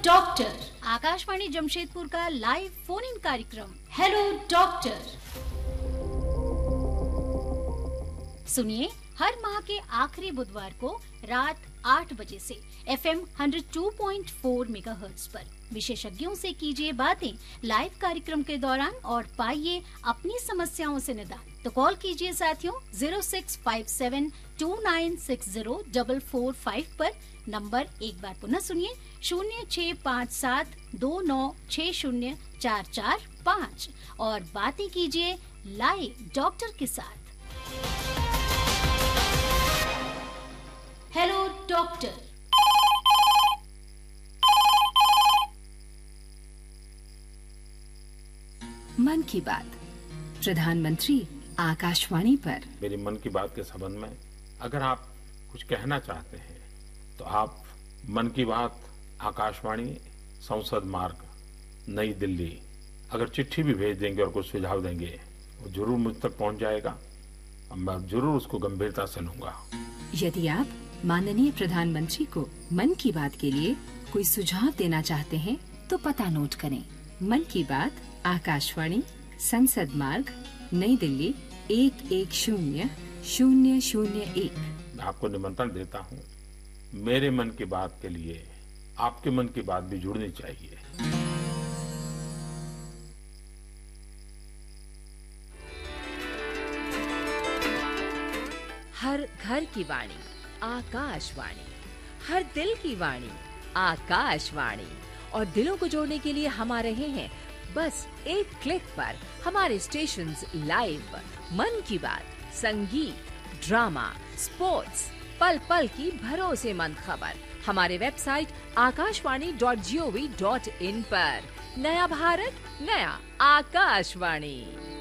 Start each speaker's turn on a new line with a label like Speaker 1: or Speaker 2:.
Speaker 1: Doctor, Akashvani Jamshedpur का live phone in कार्यक्रम hello doctor. सुनिए हर माह के आखिरी बुधवार को रात 8 बजे से FM 102.4 मेगाहर्ट्ज पर विशेषज्ञों से कीजिए बातें लाइव कार्यक्रम के दौरान और पाइए अपनी समस्याओं से निदान। तो कॉल कीजिए साथियों 0657296045 पर। नंबर एक बार पुनः सुनिए 065729604445 और बातें कीजिए लाइव डॉक्टर के साथ। Hello doctor.
Speaker 2: मन की बात प्रधानमंत्री आकाशवाणी पर।
Speaker 3: मेरी मन की बात के संबंध में अगर आप कुछ कहना चाहते हैं तो आप मन की बात आकाशवाणी संसद मार्ग नई दिल्ली अगर चिट्ठी भी भेज देंगे और कुछ सुझाव देंगे वो जरूर मुझ तक पहुंच जाएगा और मैं जरूर उसको गंभीरता से लूंगा।
Speaker 2: यदि आप माननीय प्रधानमंत्री को मन की बात के लिए कोई सुझाव देना चाहते हैं तो पता नोट करें। मन की बात आकाशवाणी संसद मार्ग नई दिल्ली 110001।
Speaker 3: मैं आपको निमंत्रण देता हूँ। मेरे मन की बात के लिए आपके मन की बात भी जुड़नी चाहिए।
Speaker 4: हर घर की वाणी आकाशवाणी, हर दिल की वाणी आकाशवाणी। और दिलों को जोड़ने के लिए हम आ रहे हैं बस एक क्लिक पर। हमारे स्टेशंस लाइव मन की बात, संगीत, ड्रामा, स्पोर्ट्स, पल पल की भरोसेमंद खबर हमारे वेबसाइट akashvani.gov.in पर। नया भारत, नया आकाशवाणी।